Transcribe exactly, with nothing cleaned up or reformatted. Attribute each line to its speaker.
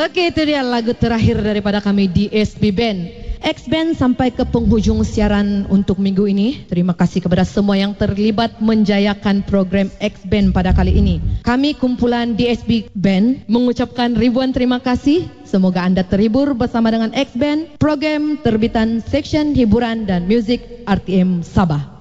Speaker 1: Oke, itu dia lagu terakhir daripada kami D S B Band. X-Band sampai ke penghujung siaran untuk minggu ini. Terima kasih kepada semua yang terlibat menjayakan program X-Band pada kali ini. Kami kumpulan D S B Band mengucapkan ribuan terima kasih. Semoga anda terhibur bersama dengan X-Band, program terbitan Seksyen Hiburan dan Muzik R T M Sabah.